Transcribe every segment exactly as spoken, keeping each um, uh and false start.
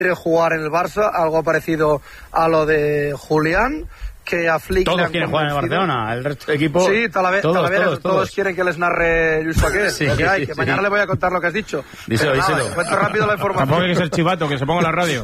quiere jugar en el Barça, algo parecido a lo de Julián, que a Flick todos quieren jugar en el Barcelona, el resto del equipo. Sí, Talavera, todos, Talavera, todos, todos, todos quieren que les narre Luis Suárez. Sí, que hay, sí, que sí. mañana le voy a contar lo que has dicho. Díselo, Pero nada, díselo. cuento rápido la información. Tampoco hay que ser chivato, que se ponga la radio.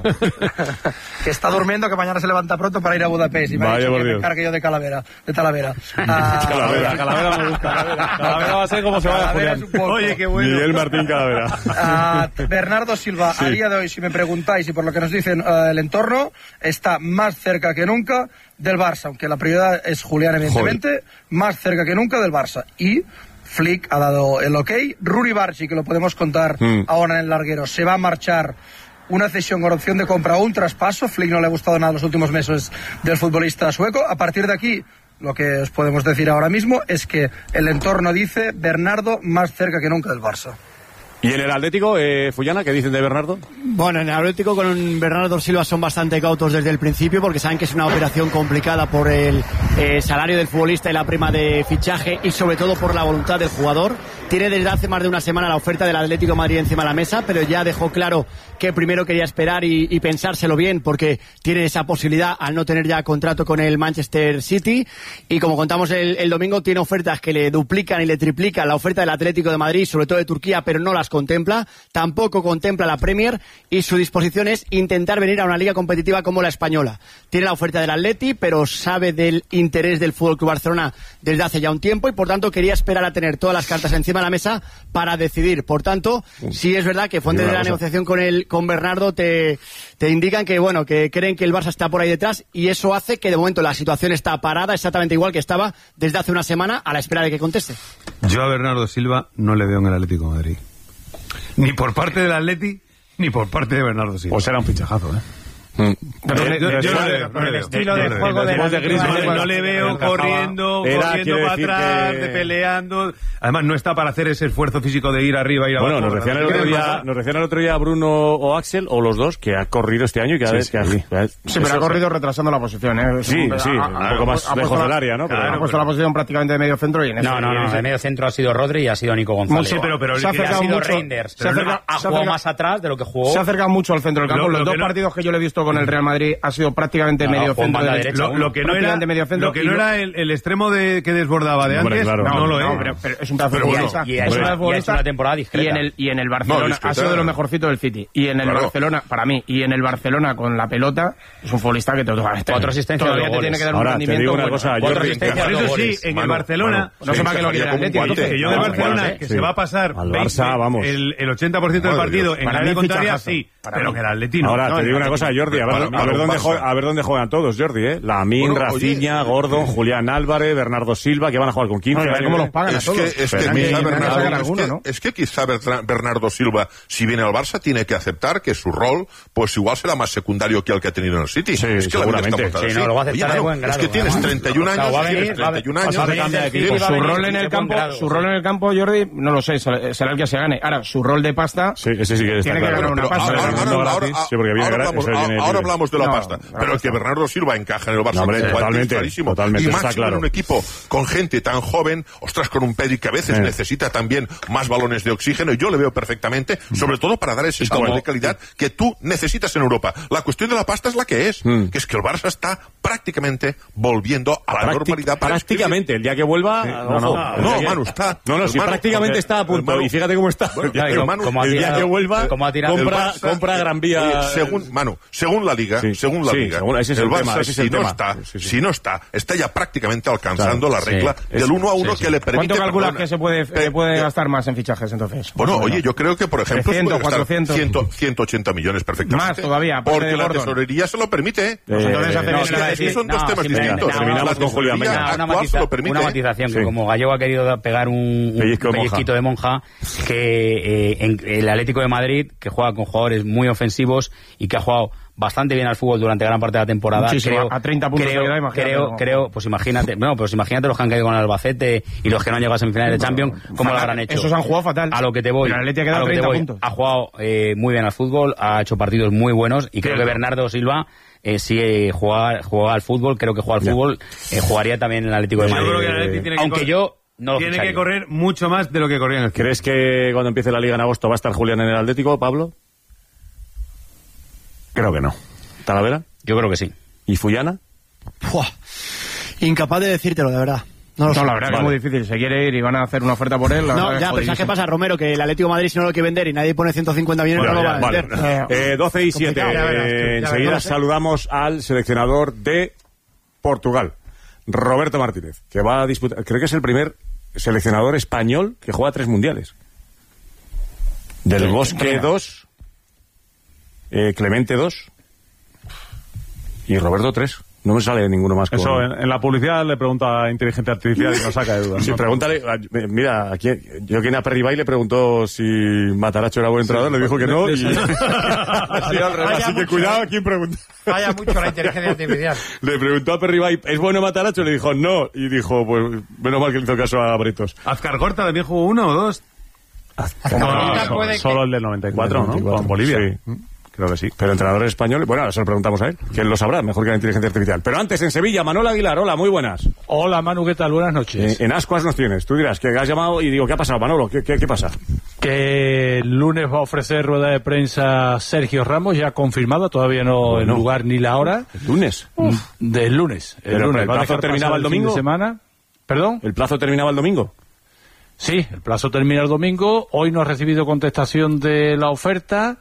Que está durmiendo, que mañana se levanta pronto para ir a Budapest. Y me ha Vaya dicho por que me Dios. encargue yo de Calavera, de Talavera. Ah, Calavera. Calavera me gusta. Calavera, Calavera va a ser como se vaya Calavera Julián. es un poco. Oye, qué bueno. Miguel Martín Calavera. Ah, Bernardo Silva, a día de hoy, si me preguntáis y por lo que nos dicen eh, el entorno, está más cerca que nunca del Barça, aunque la prioridad es Julián, evidentemente, Joder. más cerca que nunca del Barça. Y Flick ha dado el ok. Ruri Barchi, que lo podemos contar mm. ahora en el larguero, se va a marchar. Una cesión con opción de compra o un traspaso. Flick no le ha gustado nada los últimos meses del futbolista sueco. A partir de aquí, lo que os podemos decir ahora mismo es que el entorno dice Bernardo más cerca que nunca del Barça. ¿Y en el Atlético, eh, Fullana, qué dicen de Bernardo? Bueno, en el Atlético con Bernardo Silva son bastante cautos desde el principio porque saben que es una operación complicada por el eh, salario del futbolista y la prima de fichaje y sobre todo por la voluntad del jugador. Tiene desde hace más de una semana la oferta del Atlético de Madrid encima de la mesa, pero ya dejó claro que primero quería esperar y, y pensárselo bien porque tiene esa posibilidad al no tener ya contrato con el Manchester City. Y como contamos el, el domingo, tiene ofertas que le duplican y le triplican la oferta del Atlético de Madrid, sobre todo de Turquía, pero no las contempla, tampoco contempla la Premier y su disposición es intentar venir a una liga competitiva como la española. Tiene la oferta del Atleti, pero sabe del interés del F C Barcelona desde hace ya un tiempo y por tanto quería esperar a tener todas las cartas encima de la mesa para decidir. Por tanto, sí es verdad que fuentes de la negociación con el con Bernardo te, te indican que bueno, que creen que el Barça está por ahí detrás y eso hace que de momento la situación está parada exactamente igual que estaba desde hace una semana a la espera de que conteste. Yo a Bernardo Silva no le veo en el Atlético de Madrid. Ni por parte del Atleti, ni por parte de Bernardo Silva. Pues será un fichajazo, ¿eh? Pero de, yo, de, yo de, no le de, veo, no le el veo. estilo de, no de le juego veo. de, de no, Griezmann, no le veo corriendo, Era, corriendo para atrás, que... de peleando. Además, no está para hacer ese esfuerzo físico de ir arriba, ir abajo. Bueno, nos decían, el otro día, nos decían el otro día Bruno o Axel, o los dos, que ha corrido este año y cada vez sí, que sí. ha... Sí, pero ha corrido retrasando la posición, ¿eh? Sí, un, sí, a, un a, poco más a, lejos a del área, ¿no? Pero Pero ha puesto la posición prácticamente de medio centro y en ese... No, no, no, ese... de medio centro ha sido Rodri y ha sido Nico González. Sí, pero, pero se ha acercado ha sido mucho, Reinders. Se ha acercado, ha se jugado acerca, más atrás de lo que jugó. Se ha acercado mucho al centro del campo. Lo, lo Los dos no, partidos que yo le he visto con el Real Madrid ha sido prácticamente no, medio centro. De, derecha, lo, lo que no era, medio centro lo que no y era el, el extremo de, que desbordaba de Hombre, antes, claro. no, no, lo no, es. pero, pero es un pedazo de Y, futbolista. y, y, Es un pedazo de y ha hecho futbolista. una temporada discreta. Y en el, y en el Barcelona No, discreta. ha sido de lo mejorcito del City. Y en el Claro. Barcelona, para mí, y en el Barcelona con la pelota, es un futbolista que te, Cuatro asistencias, todavía dos te tiene goles. que dar Ahora, un te rendimiento digo una bueno. cosa, Cuatro Jordi, asistencias, Por dos eso sí, goles. en el Manu, Barcelona, Manu, No se va sí, que lo salía quiera como un Atlético, guante. que yo del No, Barcelona, bueno, que sí. se va a pasar Al Barça, vamos. el, el ochenta por ciento del Madre partido Dios. en Para la mí, área contraria, fichajazo. sí, Para pero mí. que el Atleti no. Ahora, No, te el digo una Atleti- cosa, Jordi, a ver, Para- a para ver un dónde Barça. juegan, a ver dónde juegan todos, Jordi, ¿eh? Lamin, Bueno, oye, Rafinha, Gordon, Julián Álvarez, Bernardo Silva, que van a jugar con quince. No, y a ver cómo los pagan a Es todos. que, es que Pero quizá que- Bernardo, sacar es alguno, que- ¿no? es que quizá Bertra- Bernardo Silva, si viene al Barça, tiene que aceptar que su rol, pues igual será más secundario que el que ha tenido en el City. Sí, es que la vida está seguramente. montada Sí, así. no, lo va a Oye, aceptar de Manu, buen grado, es que tienes además. treinta y un O sea, años, va a venir, tienes treinta y un va a- años. va a venir de aquí, Pues va a su venir rol en de el buen campo, grado, su sí. rol en el campo, Jordi, no lo sé, será el que se gane. Ahora, su rol de pasta, Sí, ese sí que está Tiene que claro. ganar una Pero pasta. ahora, Ahora, ahora- no ahora- gratis, sí, porque viene ahora gratis, hablamos, eso viene ahora libre. hablamos de la No, pasta, la pero pasta. que Bernardo Silva encaja en el Barça, No, hombre, es totalmente, clarísimo. totalmente, Y está máximo claro. en un equipo con gente tan joven, ostras, con un Pedri que a veces Eh. necesita también más balones de oxígeno, y yo le veo perfectamente, sobre todo para dar ese salto como- de calidad que tú necesitas en Europa. La cuestión de la pasta es la que es, Mm. que es que el Barça está prácticamente volviendo a la Prácti- normalidad. para prácticamente, el día que vuelva... Sí, ojo, no, no, el no, día que- Manu, está. No, no, El si Manu, prácticamente porque- está a punto, el Manu- y fíjate cómo está. Bueno, Ya, pero como- Manu, como ha el día tirado- que vuelva, como ha tirado- compra, el Barça- compra Gran Vía... Oye, según, Manu, según la Liga, Sí, según la sí, Liga, según- ese es el el Barça, tema, ese es si el no tema. está, Sí, sí. si no está, está ya prácticamente alcanzando Claro, la regla sí. del Es- uno a uno sí, sí. que le permite... ¿cuánto calculas perdona, que se puede, pe- que puede pe- gastar más en fichajes entonces? Bueno, Más o oye, menos. yo creo que, por ejemplo, se puede trescientos, gastar cuatrocientos. cien, ciento ochenta millones perfectamente. Más todavía, aparte porque de la Gordon. tesorería se lo permite. ¿eh? Pues entonces Eh, hace no, bien Es en que, la es que decir- son dos no, temas simplemente- distintos. no, terminamos La con Julián, tesorería venga. Una, actual matiza- se lo permite. una matización, Sí. que como Gallego ha querido pegar un, un Pellizco de monja. pellizquito de monja, que eh, en el Atlético de Madrid, que juega con jugadores muy ofensivos y que ha jugado bastante bien al fútbol durante gran parte de la temporada. Muchísimo, creo, a treinta puntos creo, de edad, imagínate, creo, ¿no? creo, pues imagínate, bueno, pues imagínate los que han caído con el Albacete y los que no han llegado a semifinales de Champions, cómo lo Fatal. habrán hecho. Esos han jugado fatal. A lo que te voy, Pero el Atleti ha quedado a lo que te treinta voy. puntos. Ha jugado eh, muy bien al fútbol, ha hecho partidos muy buenos y creo Cierto. que Bernardo Silva eh, si eh, juega, juega al fútbol, creo que juega al Ya. fútbol, eh, jugaría también en el Atlético de Yo Madrid. creo que el Atleti tiene que Aunque correr- yo no lo Tiene ficharía. que correr mucho más de lo que corría en el City. ¿Crees que cuando empiece la Liga en agosto va a estar Julián en el Atlético, Pablo? Creo que no. ¿Talavera? Yo creo que sí. ¿Y Fullana? Buah, incapaz de decírtelo, de verdad. No, lo No, sé. la verdad que Vale. es muy difícil. Se quiere ir y van a hacer una oferta por él. La No, verdad ya, es pero ¿sabes qué jodidísimo. pasa, Romero? Que el Atlético de Madrid, si no lo quiere vender y nadie pone ciento cincuenta millones, Bueno, no lo ya, va a vale. vender. Eh, doce y siete. Complicado. Ya verás, Eh, ya verás, enseguida no sé. saludamos al seleccionador de Portugal, Roberto Martínez, que va a disputar, creo que es el primer seleccionador español que juega tres mundiales. Del Sí, Bosque mira. dos, eh, Clemente dos y Roberto tres. No me sale ninguno más. Con... Eso, en, en la publicidad le pregunta a inteligencia artificial y nos saca de dudas. Sí, ¿no? pregúntale, a- mira, aquí, yo que a Perribay le preguntó si Mataracho era buen entrenador, le dijo que no, y así, al revés. Así que cuidado a quién pregunta. Falla mucho la inteligencia artificial. Le preguntó a Perribay, ¿es bueno Mataracho? Le dijo no, y dijo, pues menos mal que le hizo caso a Bretos. Azcar Gorta también jugó uno o dos. No, Ahorita so- puede que- solo el del noventa y cuatro, ¿no? Con Bolivia. Sí. Creo que sí. Pero entrenadores españoles, bueno, ahora se lo preguntamos a él, que él lo sabrá, mejor que la inteligencia artificial. Pero antes, en Sevilla, Manol Aguilar, hola, muy buenas. Hola Manu, ¿qué tal? Buenas noches. Eh, en Ascuas nos tienes, tú dirás que has llamado y digo, ¿qué ha pasado, Manolo? ¿Qué, qué, qué pasa? Que el lunes va a ofrecer rueda de prensa Sergio Ramos, ya confirmada, todavía no Bueno. el lugar ni la hora. ¿El lunes? Del lunes. El Pero, lunes. ¿el Va a plazo dejar terminaba pasar el fin de domingo? semana. ¿Perdón? ¿El plazo terminaba el domingo? Sí, el plazo termina el domingo. Hoy no ha recibido contestación de la oferta.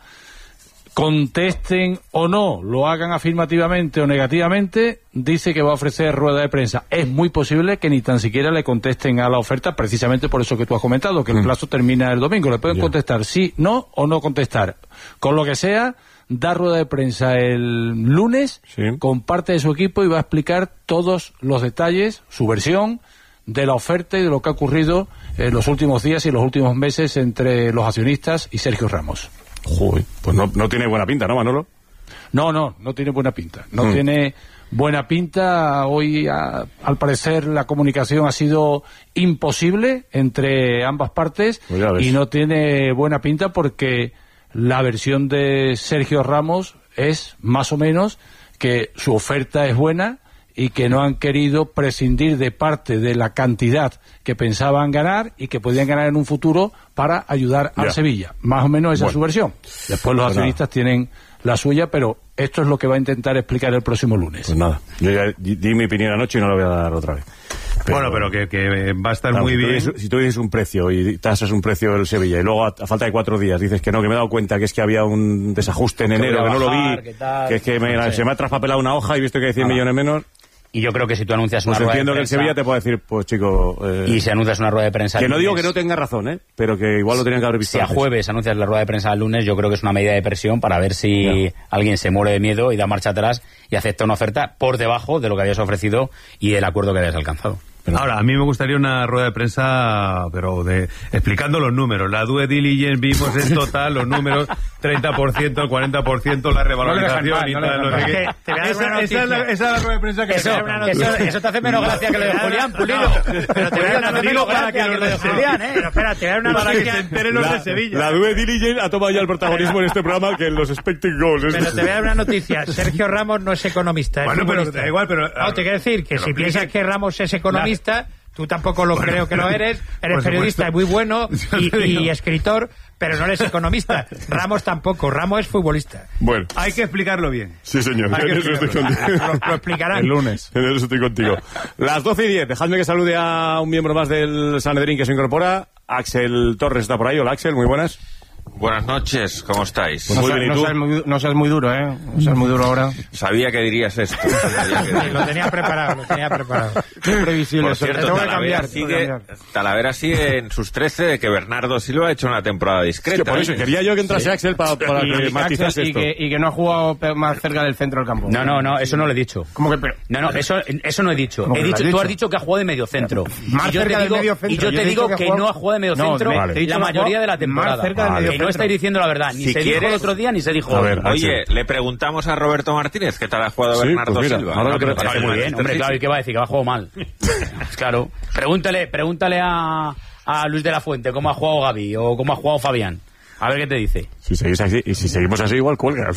Contesten o no, lo hagan afirmativamente o negativamente, dice que va a ofrecer rueda de prensa. Es muy posible que ni tan siquiera le contesten a la oferta, precisamente por eso que tú has comentado, que el plazo termina el domingo. Le pueden Ya. contestar sí, no o no contestar. Con lo que sea, da rueda de prensa el lunes Sí. con parte de su equipo y va a explicar todos los detalles, su versión de la oferta y de lo que ha ocurrido en los últimos días y los últimos meses entre los accionistas y Sergio Ramos. Joder, pues no, no tiene buena pinta, ¿no, Manolo? No, no, no tiene buena pinta. No Mm. tiene buena pinta. Hoy, a- al parecer, la comunicación ha sido imposible entre ambas partes Pues ya ves. y no tiene buena pinta porque la versión de Sergio Ramos es más o menos que su oferta es buena y que no han querido prescindir de parte de la cantidad que pensaban ganar y que podían ganar en un futuro para ayudar al Ya. Sevilla. Más o menos esa Bueno. es su versión. Después los Pues accionistas tienen la suya, pero esto es lo que va a intentar explicar el próximo lunes. Pues nada, yo ya di, di mi opinión anoche y no la voy a dar otra vez. Bueno, pero que, que va a estar Claro, muy si tú bien. dices- si tú dices un precio y tasas un precio del Sevilla y luego a, a falta de cuatro días dices que no, que me he dado cuenta que es que había un desajuste en Que enero, voy a que no lo bajar, vi, que tal, que es que me- no sé. se me ha traspapelado una hoja y he visto que hay cien Nada. millones menos. Y yo creo que si tú anuncias Pues una rueda de entiendo que el prensa Sevilla te puede decir, pues chico... eh, y si anuncias una rueda de prensa que el no digo que lunes, no tenga razón, ¿eh? Pero que igual lo tenían que haber visto si a antes. jueves anuncias la rueda de prensa el lunes, yo creo que es una medida de presión para ver si Ya. alguien se muere de miedo y da marcha atrás y acepta una oferta por debajo de lo que habías ofrecido y del acuerdo que habías alcanzado. Ahora, a mí me gustaría una rueda de prensa, pero de explicando los números. La due diligence, vimos en total los números, treinta por ciento, el cuarenta por ciento, la revalorización No le dejan y mal, no tal, le no sé dejan qué. mal. Te voy a dar Esa, una esa es la, noticia. esa es la rueda de prensa que Eso, necesitamos. eso, eso te hace menos gracia que lo de Julián, Pulido. Pero te voy a dar Digo menos para gracia que que los lo de de Julián, ¿eh? Pero espera, te voy a dar una Para que se noticia. enteren los de Sevilla. La due diligence ha tomado ya el protagonismo en este programa que en los expecting goals. Pero te voy a dar una noticia. Sergio Ramos no es economista. Es Bueno, pero futbolista. da igual, pero- No, te quiero decir que pero si piensas explique- que Ramos es economista, tú tampoco lo Bueno, creo que lo eres. Eres por periodista supuesto. y muy bueno Yo y, te digo. y escritor, pero no eres economista. Ramos tampoco. Ramos es futbolista. Bueno, Hay que explicarlo bien. sí señor, Hay que en eso estoy explicarlo. contigo. Lo, lo explicarán. El lunes. En eso estoy contigo. Las doce y diez, dejadme que salude a un miembro más del Sanedrín que se incorpora. Axel Torres está por ahí. Hola Axel, muy buenas. Buenas noches, ¿cómo estáis? Pues muy bien, ¿y no, tú? seas muy, no seas muy duro, ¿eh? No seas muy duro ahora. Sabía que dirías esto. Sabía que Sí, dirías. lo tenía preparado, lo tenía preparado. Qué previsible. Por cierto, Tengo que Talavera cambiar, tengo que sigue, cambiar. Talavera sigue en sus trece de que Bernardo Silva ha hecho una temporada Es discreta. que por eso ¿eh? quería yo que entrase Axel pa- para Y- que y matizase Axel, y esto. que, y que no ha jugado pe- más cerca del centro del campo. No, no, no, eso no lo he dicho. ¿Cómo que pero? No, no, eso, eso no he dicho. ¿Cómo He que lo dicho, has tú has dicho? dicho que ha jugado de medio centro. Más y yo cerca te del digo, medio centro. y yo Yo te te he digo dicho que, que ha no ha jugado de medio No, centro vale. Te he dicho la que ha mayoría jugado de la temporada. más cerca del Vale. medio Que no centro. estáis diciendo la verdad. Ni Si se dijo quieres- el otro día ni se dijo A hoy. ver, Oye, le preguntamos a Roberto Martínez qué tal ha jugado Sí, Bernardo pues mira, Silva. ahora No, lo que me me parece Parece muy bien, Manchester hombre, City. claro, ¿y qué va a decir? Que va a jugar mal. Claro. Pregúntale, pregúntale a, a Luis de la Fuente cómo ha jugado Gavi o cómo ha jugado Fabián. A ver qué te dice. Si seguís así, y si seguimos así, igual cuelga.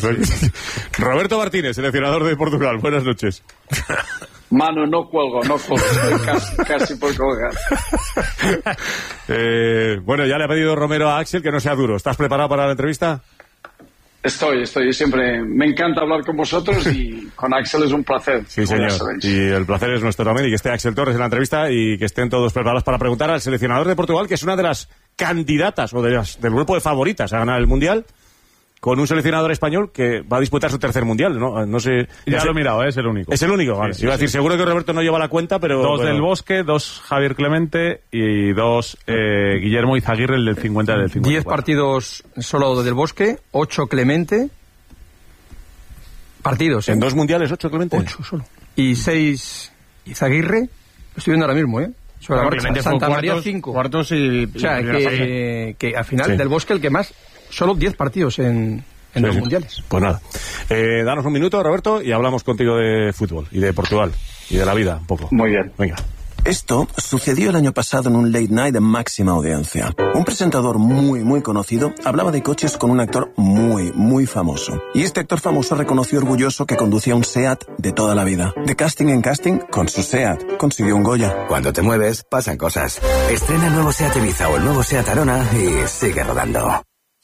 Roberto Martínez, seleccionador de Portugal. Buenas noches. Mano, no cuelgo, no cuelgo. Estoy casi, casi por colgar. Eh, bueno, ya le ha pedido Romero a Axel que no sea duro. ¿Estás preparado para la entrevista? Estoy, estoy. Siempre me encanta hablar con vosotros y con Axel es un placer. Sí, señor. Y el placer es nuestro también. Y que esté Axel Torres en la entrevista y que estén todos preparados para preguntar al seleccionador de Portugal, que es una de las candidatas o de las, del grupo de favoritas a ganar el Mundial, con un seleccionador español que va a disputar su tercer Mundial, ¿no? No sé... Ya no sé, lo he mirado, ¿eh? Es el único. Es el único, vale. Sí, sí, Iba a decir, sí. seguro que Roberto no lleva la cuenta, pero... Dos pero... del Bosque, dos Javier Clemente y dos eh, Guillermo Izaguirre, el del cincuenta del cincuenta. Diez partidos solo del Bosque, ocho Clemente... Partidos, ¿eh? ¿En dos mundiales, ocho, Clemente? Ocho solo. Y seis Izaguirre, lo estoy viendo ahora mismo, ¿eh? Sobre Bueno, la marcha. Santa cuartos, María, cinco. Cuartos y, o sea, y que, que al final Sí. del Bosque el que más, solo diez partidos en, en Sí, los sí. mundiales. Pues nada. Eh, danos un minuto, Roberto, y hablamos contigo de fútbol y de Portugal y de la vida un poco. Muy bien. Venga. Esto sucedió el año pasado en un late night de máxima audiencia. Un presentador muy, muy conocido hablaba de coches con un actor muy, muy famoso. Y este actor famoso reconoció orgulloso que conducía un SEAT de toda la vida. De casting en casting, con su SEAT, consiguió un Goya. Cuando te mueves, pasan cosas. Estrena el nuevo SEAT Ibiza o el nuevo SEAT Arona y sigue rodando.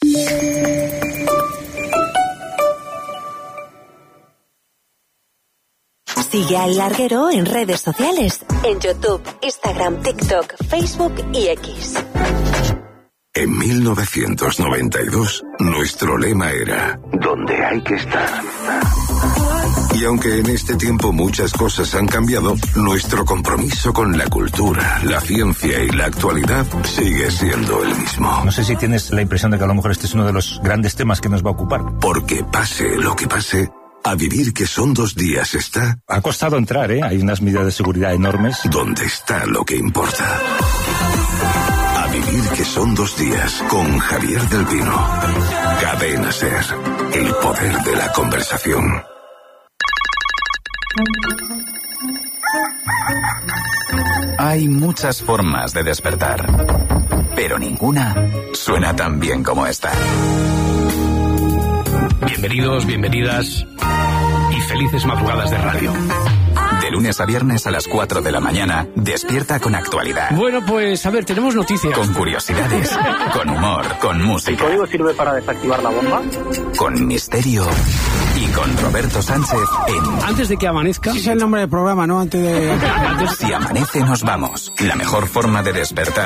Sigue a El Larguero en redes sociales, en YouTube, Instagram, TikTok, Facebook y X. En mil novecientos noventa y dos, nuestro lema era «Donde hay que estar». Y aunque en este tiempo muchas cosas han cambiado, nuestro compromiso con la cultura, la ciencia y la actualidad sigue siendo el mismo. No sé si tienes la impresión de que a lo mejor este es uno de los grandes temas que nos va a ocupar. Porque pase lo que pase, a vivir que son dos días está... Ha costado entrar, ¿eh? Hay unas medidas de seguridad enormes. Donde está lo que importa. A vivir que son dos días con Javier del Pino. Cadena SER. El poder de la conversación. Hay muchas formas de despertar, pero ninguna suena tan bien como esta. Bienvenidos, bienvenidas y felices madrugadas de radio. De lunes a viernes a las cuatro de la mañana, despierta con actualidad. Bueno, pues a ver, tenemos noticias. Con curiosidades, con humor, con música. ¿El código sirve para desactivar la bomba? Con misterio y con Roberto Sánchez en... Antes de que amanezca... Ese es el nombre del programa, ¿no? Antes de... Si amanece nos vamos. La mejor forma de despertar